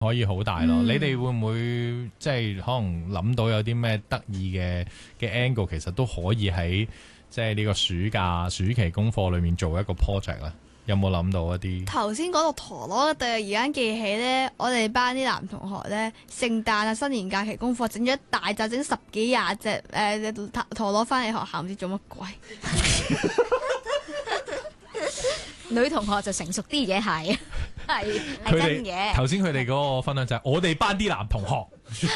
可以好大咯。你哋會唔會即係可能諗到有啲咩得意嘅 angle，其實都可以喺即係呢個暑期功課裏面做一個 project 咧？有冇諗到一啲？ 頭先講到陀螺，突然間記起咧，我哋班啲男同學咧，聖誕啊、新年假期功課整咗一大紮，整10幾廿隻陀螺翻嚟學校，唔知做乜鬼。 女同學就成熟啲嘅，係真嘅。 頭先佢哋嗰個分享就係我哋班啲男同學。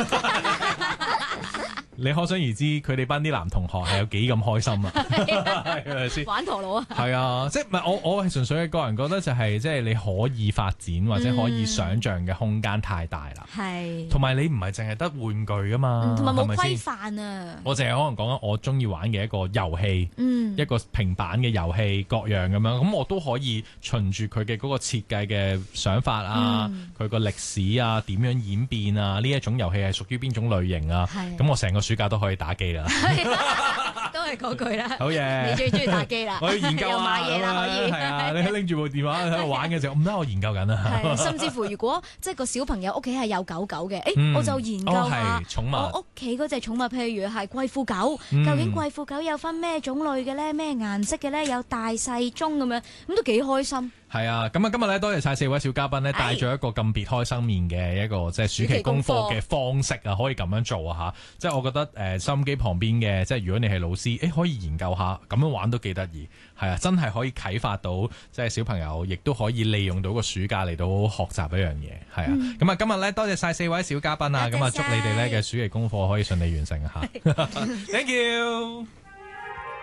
你可想而知，佢哋班啲男同學係有幾咁開心啊？係咪先？ 玩陀螺啊！ 係啊，即係唔係我係純粹個人覺得就係即係你可以發展或者可以想像嘅空間太大啦。 係。同埋你唔係淨係得玩具噶嘛， 同埋冇規範啊！ 我淨係可能講緊我中意玩嘅一個遊戲，一個平板嘅遊戲各樣咁樣，咁我都可以循住佢嘅嗰個設計嘅想法啊，佢個歷史啊，點樣演變啊，呢一種遊戲係屬於邊種類型啊？咁我成個暑假都可以打機啦， 都係嗰句啦。 好嘢， 你最中意打機啦， 我要研究又買嘢啦，可以。 係啊，你拎住部電話喺度玩嘅時候，唔得，我研究緊啊。 甚至乎如果即係個小朋友屋企係有狗狗嘅，我就研究下寵物。 我屋企嗰隻寵物，譬如係貴婦狗，究竟貴婦狗有分咩種類嘅咧？咩顏色嘅咧？有大細中咁樣，咁都幾開心。 係啊，咁啊，今日咧多謝晒4位小嘉賓咧，帶咗一個咁別開生面嘅一個即係暑期功課嘅方式啊，可以咁樣做啊嚇。即係我覺得收音機旁邊嘅，即係如果你係老師，可以研究下咁樣玩都幾得意。係啊，真係可以啟發到即係小朋友，亦都可以利用到個暑假嚟到學習一樣嘢。係啊，咁啊，今日咧多謝晒4位小嘉賓啊，咁啊祝你哋咧嘅暑期功課可以順利完成啊嚇。Thank you。